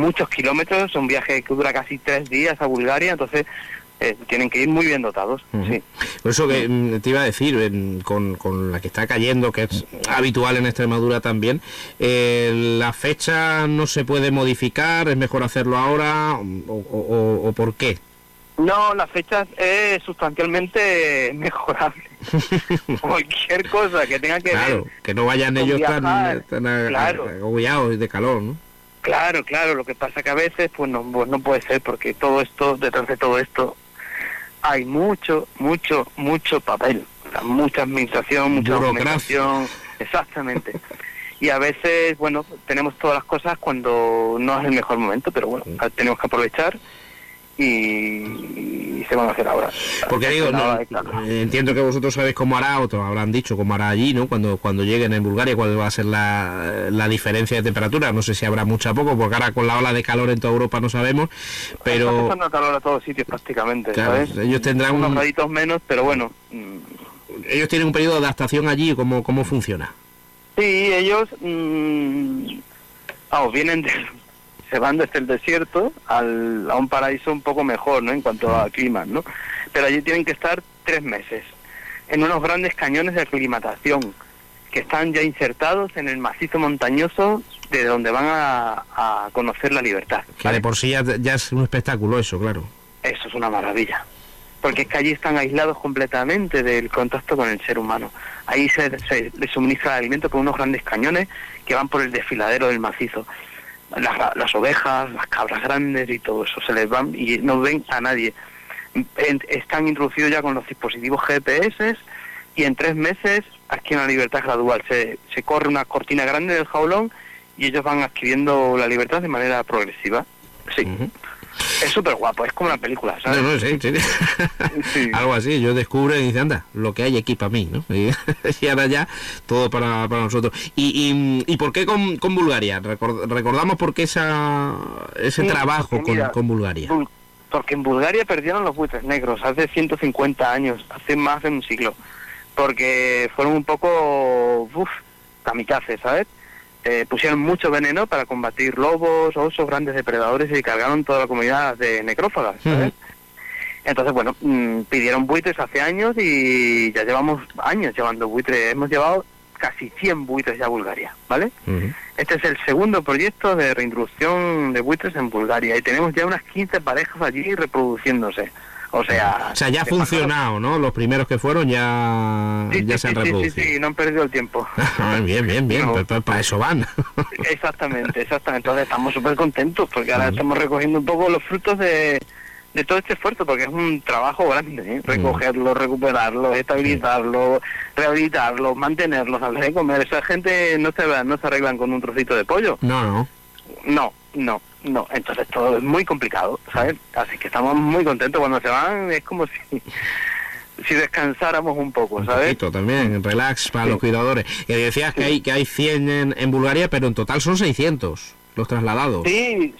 muchos kilómetros, un viaje que dura casi 3 días a Bulgaria, entonces tienen que ir muy bien dotados. Sí. Por eso que te iba a decir, con la que está cayendo, que es habitual en Extremadura también, ¿la fecha no se puede modificar? ¿Es mejor hacerlo ahora? ¿O por qué? No, la fecha es sustancialmente mejorable. Cualquier cosa que tenga que ver... que no vayan ellos tan agobiados de calor, ¿no? Claro, lo que pasa que a veces pues no puede ser, porque todo esto, detrás de todo esto, hay mucho papel, o sea, mucha administración, mucha documentación, exactamente. Y a veces, bueno, tenemos todas las cosas cuando no es el mejor momento, pero bueno, tenemos que aprovechar y se van a hacer ahora. Porque digo, entiendo que vosotros sabéis cómo hará, otros habrán dicho cómo hará allí, ¿no? Cuando lleguen en Bulgaria, cuál va a ser la diferencia de temperatura. No sé si habrá mucha o poco, porque ahora con la ola de calor en toda Europa no sabemos, pero... Está empezando calor a todos sitios prácticamente, claro, ¿sabes? Ellos tendrán unos graditos menos, pero bueno. Ellos tienen un periodo de adaptación allí, ¿cómo funciona? Sí, ellos se van desde el desierto a un paraíso un poco mejor, ¿no? En cuanto a clima, ¿no? Pero allí tienen que estar 3 meses en unos grandes cañones de aclimatación que están ya insertados en el macizo montañoso de donde van a conocer la libertad, ¿vale? Que de por sí ya es un espectáculo eso, claro. Eso es una maravilla, porque es que allí están aislados completamente del contacto con el ser humano. Ahí se les suministra el alimento por unos grandes cañones que van por el desfiladero del macizo. Las ovejas, las cabras grandes y todo eso, se les van y no ven a nadie. Están introducidos ya con los dispositivos GPS y en 3 meses adquieren la libertad gradual. Se corre una cortina grande del jaulón y ellos van adquiriendo la libertad de manera progresiva. Sí. Es súper guapo, es como una película, ¿sabes? No, sí. Sí. Algo así, ellos descubren y dicen, anda, lo que hay aquí para mí, ¿no? Y ahora ya, todo para nosotros. ¿Y por qué con Bulgaria? Recordamos por qué ese trabajo con Bulgaria. Porque en Bulgaria perdieron los buitres negros hace 150 años, hace más de un siglo. Porque fueron un poco kamikazes, ¿sabes? Pusieron mucho veneno para combatir lobos, osos, grandes depredadores y cargaron toda la comunidad de necrófagas, ¿sabes? Entonces, bueno, pidieron buitres hace años y ya llevamos años llevando buitres. Hemos llevado casi 100 buitres ya a Bulgaria, ¿vale? Este es el segundo proyecto de reintroducción de buitres en Bulgaria y tenemos ya unas 15 parejas allí reproduciciendo. O sea, ya ha funcionado, ¿no? Los primeros que fueron ya se han reproducido. Sí, no han perdido el tiempo. Bien, no. Pues para eso van. Exactamente. Entonces estamos súper contentos porque ahora estamos recogiendo un poco los frutos de todo este esfuerzo, porque es un trabajo grande, ¿eh? Recogerlos, recuperarlos, estabilizarlos, rehabilitarlos, mantenerlos, darles de comer. Esa gente no se arreglan con un trocito de pollo. No. Entonces todo es muy complicado, ¿sabes? Así que estamos muy contentos cuando se van, es como si descansáramos un poco, ¿sabes? Un poquito también, relax para los cuidadores. Y decías que hay 100 en Bulgaria, pero en total son 600 los trasladados. Sí,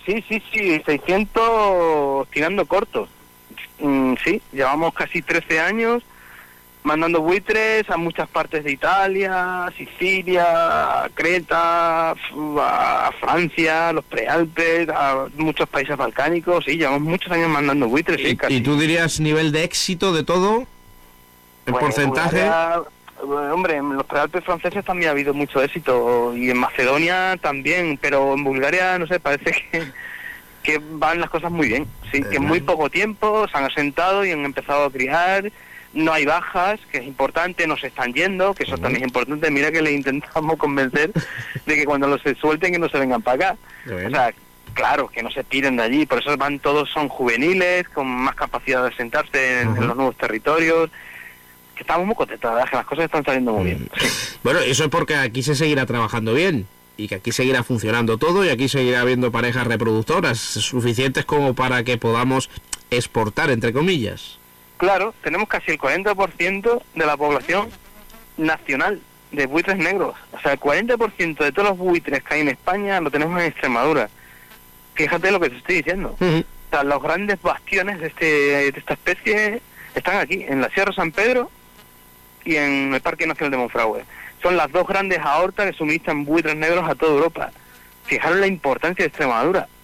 600 tirando cortos. Sí, llevamos casi 13 años mandando buitres a muchas partes de Italia, Sicilia, Creta, a Francia, los Prealpes, a muchos países balcánicos. Sí, llevamos muchos años mandando buitres. Sí, casi. ¿Y tú dirías nivel de éxito de todo? ¿El porcentaje? Hombre, en los Prealpes franceses también ha habido mucho éxito y en Macedonia también, pero en Bulgaria, no sé, parece que van las cosas muy bien. Sí, que en muy poco tiempo se han asentado y han empezado a criar. No hay bajas, que es importante, no se están yendo, que eso también es importante. Mira que le intentamos convencer de que cuando los se suelten que no se vengan para acá. O sea, claro, que no se piden de allí, por eso van todos, son juveniles, con más capacidad de asentarse en los nuevos territorios. Que estamos muy contentos, la verdad, que las cosas están saliendo muy bien. Sí. Bueno, eso es porque aquí se seguirá trabajando bien, y que aquí seguirá funcionando todo, y aquí seguirá habiendo parejas reproductoras suficientes como para que podamos exportar, entre comillas. Claro, tenemos casi el 40% de la población nacional de buitres negros. O sea, el 40% de todos los buitres que hay en España lo tenemos en Extremadura. Fíjate lo que te estoy diciendo. O sea, los grandes bastiones de esta especie están aquí, en la Sierra San Pedro y en el Parque Nacional de Monfragüe. Son las dos grandes aortas que suministran buitres negros a toda Europa. Fijaros la importancia de Extremadura.